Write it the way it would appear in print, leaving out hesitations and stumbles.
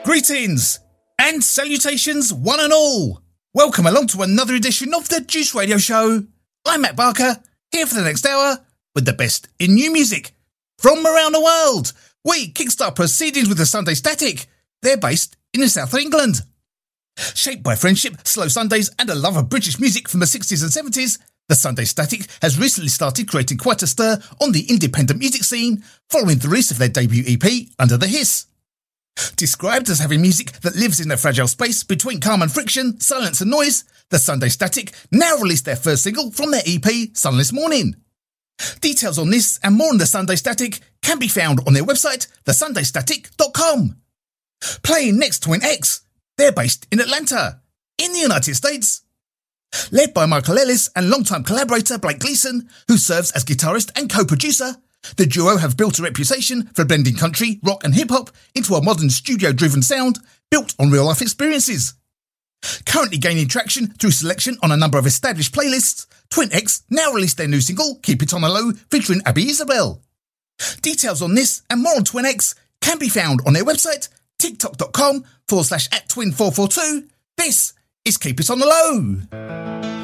Greetings and salutations one and all. Welcome along to another edition of the Juice Radio Show. I'm Matt Barker, here for the next hour with the best in new music from around the world. We kickstart proceedings with the Sunday Static. They're based in the south of England. Shaped by friendship, slow Sundays and a love of British music from the 60s and 70s, the Sunday Static has recently started creating quite a stir on the independent music scene following the release of their debut EP, Under the Hiss. Described as having music that lives in a fragile space between calm and friction, silence and noise, the Sunday Static now released their first single from their EP, Sunless Morning. Details on this and more on the Sunday Static can be found on their website, thesundaystatic.com. Playing next, Twin X. They're based in Atlanta, in the United States. Led by Michael Ellis and longtime collaborator Blake Gleason, who serves as guitarist and co-producer, the duo have built a reputation for blending country, rock and hip-hop into a modern studio-driven sound built on real-life experiences. Currently gaining traction through selection on a number of established playlists, Twin X now released their new single, Keep It On The Low, featuring Abby Isabel. Details on this and more on Twin X can be found on their website, tiktok.com/@twin442. This is Keep It On The Low.